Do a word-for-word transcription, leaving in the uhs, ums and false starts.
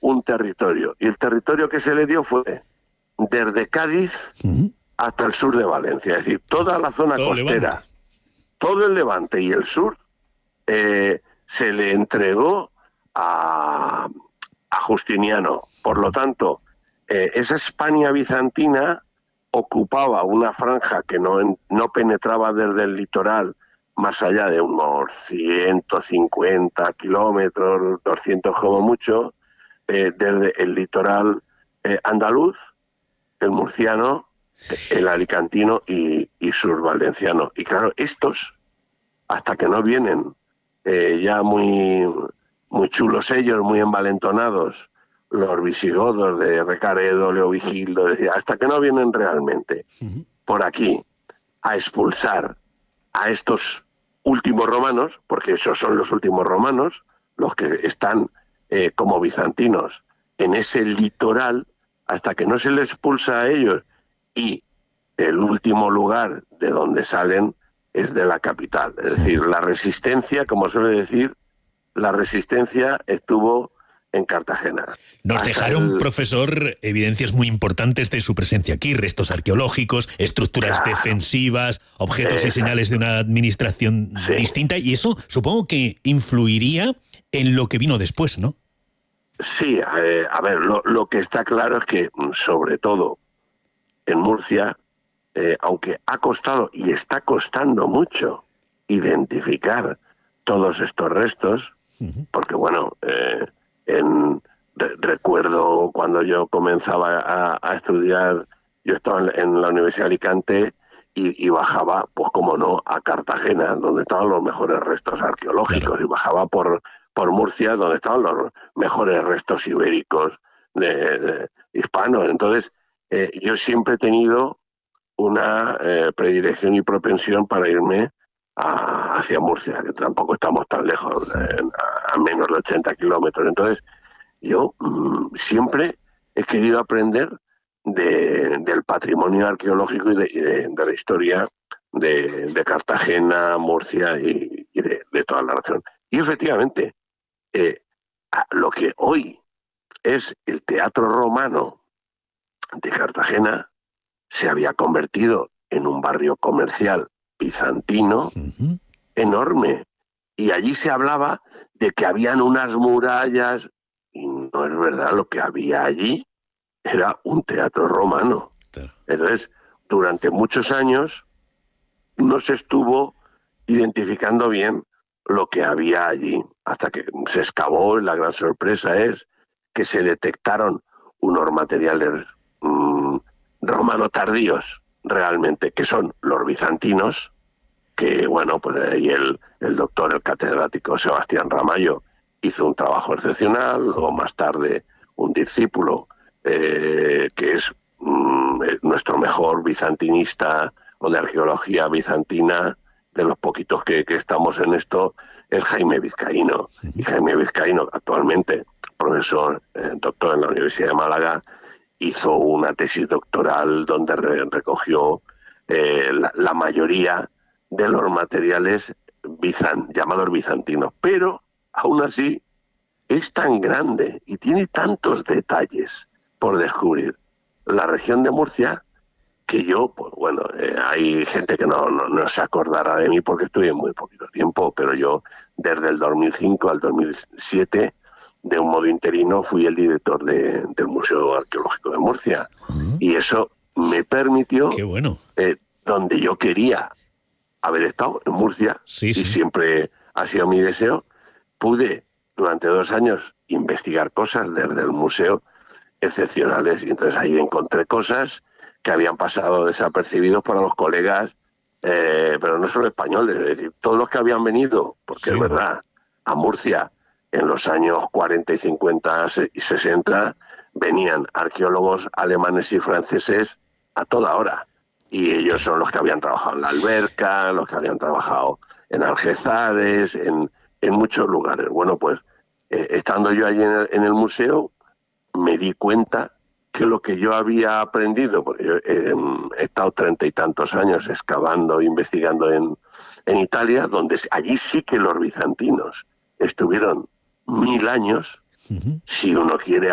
un territorio. Y el territorio que se le dio fue desde Cádiz uh-huh. hasta el sur de Valencia. Es decir, toda la zona todo costera, Levante. todo el Levante y el sur, eh, se le entregó a, a Justiniano. Por lo tanto, eh, esa España bizantina ocupaba una franja que no, no penetraba desde el litoral más allá de unos ciento cincuenta kilómetros, doscientos como mucho, eh, desde el litoral eh, andaluz, el murciano, el alicantino y, y survalenciano. Y claro, estos, hasta que no vienen eh, ya muy, muy chulos ellos, muy envalentonados, los visigodos de Recaredo, Leovigildo, hasta que no vienen realmente uh-huh. por aquí a expulsar a estos últimos romanos, porque esos son los últimos romanos, los que están eh, como bizantinos en ese litoral, hasta que no se les expulsa a ellos, y el último lugar de donde salen es de la capital. Es decir, la resistencia, como suele decir, la resistencia estuvo en Cartagena. Nos Hasta dejaron, el... profesor, evidencias muy importantes de su presencia aquí, restos arqueológicos, estructuras claro. defensivas, objetos Exacto. y señales de una administración sí. distinta, y eso supongo que influiría en lo que vino después, ¿no? Sí, eh, a ver, lo, lo que está claro es que, sobre todo en Murcia, eh, aunque ha costado y está costando mucho identificar todos estos restos, uh-huh. porque bueno, eh, en, re, recuerdo cuando yo comenzaba a, a estudiar, yo estaba en, en la Universidad de Alicante y, y bajaba, pues como no, a Cartagena, donde estaban los mejores restos arqueológicos, claro. y bajaba por, por Murcia, donde estaban los mejores restos ibéricos de, de hispanos. Entonces, eh, yo siempre he tenido una eh, predilección y propensión para irme a, hacia Murcia, que tampoco estamos tan lejos, eh, a, a menos de ochenta kilómetros. Entonces, yo mmm, siempre he querido aprender de, del patrimonio arqueológico y de, y de, de la historia de, de Cartagena, Murcia y, y de, de toda la región. Y efectivamente, eh, lo que hoy es el teatro romano de Cartagena se había convertido en un barrio comercial bizantino uh-huh. enorme, y allí se hablaba de que habían unas murallas, y no es verdad. Lo que había allí era un teatro romano. Claro. Entonces, durante muchos años no se estuvo identificando bien lo que había allí, hasta que se excavó, y la gran sorpresa es que se detectaron unos materiales mmm, romano tardíos, realmente, que son los bizantinos, que bueno, pues ahí el, el doctor, el catedrático Sebastián Ramallo hizo un trabajo excepcional, luego más tarde un discípulo eh, que es mmm, nuestro mejor bizantinista o de arqueología bizantina, de los poquitos que, que estamos en esto, es Jaime Vizcaíno. Y Jaime Vizcaíno, actualmente profesor, eh, doctor en la Universidad de Málaga, hizo una tesis doctoral donde re- recogió eh, la, la mayoría de los materiales bizan, llamados bizantinos. Pero, aún así, es tan grande y tiene tantos detalles por descubrir la región de Murcia, que yo, pues bueno, eh, hay gente que no, no, no se acordará de mí porque estuve muy poquito tiempo, pero yo desde el dos mil cinco al dos mil siete, de un modo interino, fui el director de, del Museo Arqueológico de Murcia. Uh-huh. Y eso me permitió, Qué bueno. eh, donde yo quería haber estado, en Murcia, sí, y sí. siempre ha sido mi deseo, pude durante dos años investigar cosas desde el museo excepcionales, y entonces ahí encontré cosas que habían pasado desapercibidos para los colegas, eh, pero no solo españoles, es decir, todos los que habían venido, porque sí. es verdad, a Murcia en los años cuarenta y cincuenta y sesenta venían arqueólogos alemanes y franceses a toda hora, y ellos son los que habían trabajado en la Alberca, los que habían trabajado en Algeciras, en, en muchos lugares. Bueno, pues eh, estando yo allí en el, en el museo, me di cuenta que lo que yo había aprendido, porque yo eh, he estado treinta y tantos años excavando, investigando en, en Italia, donde allí sí que los bizantinos estuvieron mil años, uh-huh. si uno quiere